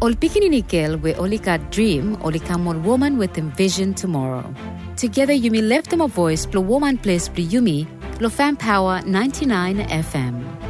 Ol pikininikil we olika dream olikamol woman with envision tomorrow. Together you may lift them a voice plo woman place plo yumi plo fan power 99 FM.